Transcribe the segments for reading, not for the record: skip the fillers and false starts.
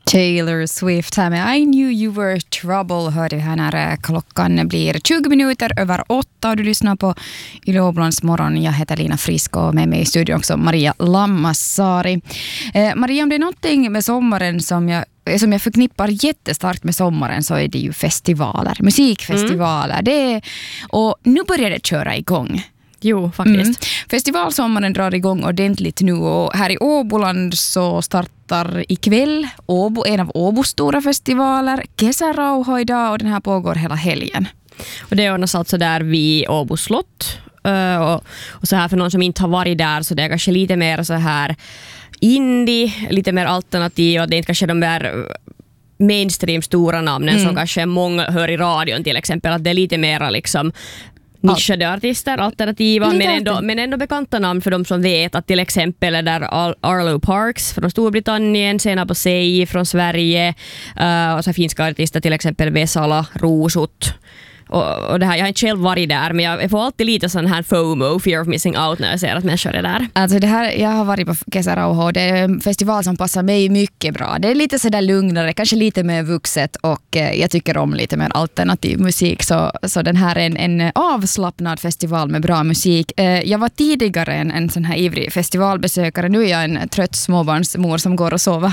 Taylor Swift här med I knew you were trouble, hör du här när klockan blir 20 minuter över 8 och du lyssnar på Yle Åbolands morgon. Jag heter Lina Frisk och med mig i studion också Maria Lammassaari. Maria, om det är någonting med sommaren som jag förknippar jättestarkt med sommaren så är det ju festivaler, musikfestivaler. Och nu börjar det köra igång. Jo, faktiskt. Festivalsommaren drar igång ordentligt nu och här i Åboland så startar ikväll en av Åbos stora festivaler, Kesärauha idag, och den här pågår hela helgen. Och det ordnas alltså där vid Åbo slott. Och så här för någon som inte har varit där så det är kanske lite mer så här indie, lite mer alternativ, och det är inte kanske de där mainstream stora namnen som kanske många hör i radion till exempel, att det är lite mer liksom nischade artister, alternativa, men ändå bekanta namn för de som vet, att till exempel är där Arlo Parks från Storbritannien, Sena Bosei från Sverige, och så finska artister till exempel Vesala, Rosut. Och det här, jag har inte själv varit där, men jag får alltid lite sån här FOMO, fear of missing out, när jag ser att människor är där. Alltså det här, jag har varit på Kesärauha, det är en festival som passar mig mycket bra. Det är lite sådär lugnare, kanske lite mer vuxet, och jag tycker om lite mer alternativ musik, så den här är en avslappnad festival med bra musik. Jag var tidigare en sån här ivrig festivalbesökare, nu är jag en trött småbarnsmor som går och sover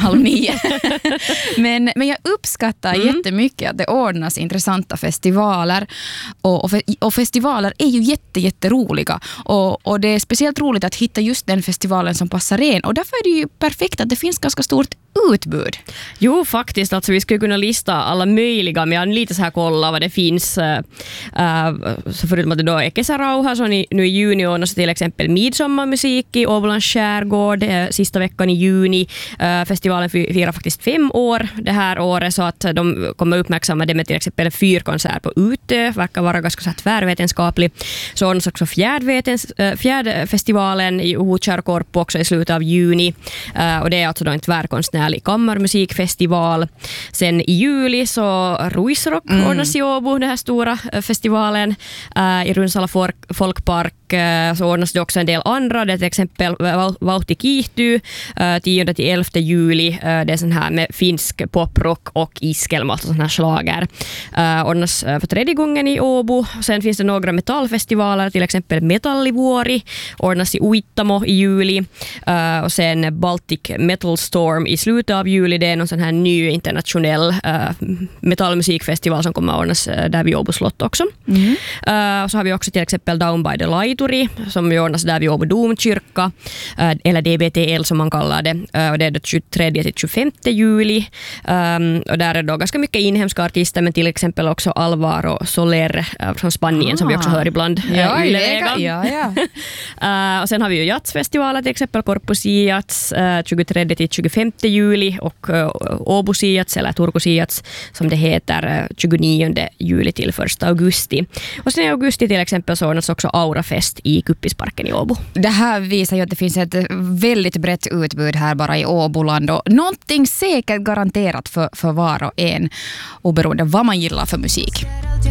8:30. men jag uppskattar jättemycket att det ordnas intressanta festivaler. Och festivaler är ju jätteroliga, och det är speciellt roligt att hitta just den festivalen som passar en, och därför är det ju perfekt att det finns ganska stort utbud. Jo, faktiskt, alltså vi skulle kunna lista alla möjliga, men jag har lite så här kolla vad det finns, så förutom att det då är Kesärauha, så nu i juni ordnas till exempel midsommarmusik i Åbolands skärgård sista veckan i juni. Festivalen firar faktiskt 5 år det här året, så att de kommer uppmärksamma det med till exempel fyrkonsert på Utö, verkar vara ganska så här tvärvetenskaplig. Så ordnas också fjärdfestivalen i Hotskärkorp också i slutet av juni, och det är alltså då en tvärkonstnärlig kammarmusikfestival. Sen i juli så Ruisrock ordnas i Åbo, den här stora festivalen i Runsala folkpark. Så ordnas det också en del andra, det är till exempel Vauhti kiihtyy 10-11 juli, det är sån här med finsk poprock och iskelma, alltså sån här slager. Ordnas för 3:e gången i Åbo. Sen finns det några metallfestivaler, till exempel Metallivuori ordnas i Uittamo i juli, och sen Baltic Metal Storm i slutet av juli, det är någon sån här ny internationell metallmusikfestival som kommer att ordnas där vid Åbo slott också. Och så har vi också till exempel Down by the Laituri som ordnas där vid Åbo domkyrka, eller DBTL som man kallar det, och det är 23-25 juli, och där är då ganska mycket inhemska artister, men till exempel också Alvaro Soler från Spanien som vi också hör ibland. Och sen har vi ju jazzfestivaler, till exempel Corpus Jazz 23-25 juli, och Åbo Jazz eller Turku Jazz som det heter 29 juli till 1 augusti. Och sen i augusti till exempel så ordnas också Aurafest i Kuppisparken i Åbo. Det här visar ju att det finns ett väldigt brett utbud här bara i Åboland, och någonting säkert garanterat för var och en, oberoende vad man gillar för musik.